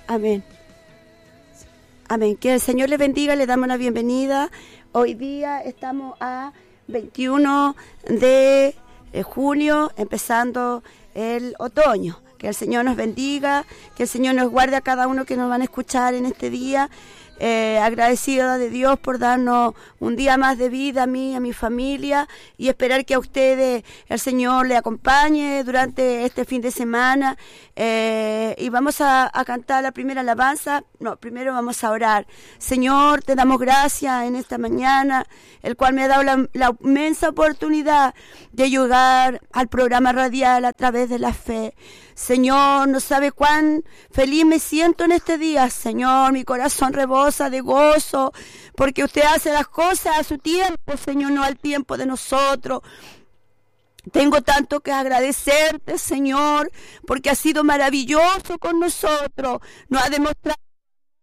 Amén. Amén. Que el Señor les bendiga, les damos la bienvenida. Hoy día estamos a 21 de junio, empezando el otoño. Que el Señor nos bendiga, que el Señor nos guarde a cada uno que nos van a escuchar en este día. Agradecida de Dios por darnos un día más de vida a mí, a mi familia, y esperar que a ustedes el Señor le acompañe durante este fin de semana. Y vamos a cantar la primera alabanza. No, primero vamos a orar. Señor, te damos gracias en esta mañana, el cual me ha dado la inmensa oportunidad de llegar al programa radial a través de la fe. Señor, no sabe cuán feliz me siento en este día, Señor. Mi corazón rebosa de gozo, porque usted hace las cosas a su tiempo, Señor, no al tiempo de nosotros. Tengo tanto que agradecerte, Señor, porque has sido maravilloso con nosotros. Nos ha demostrado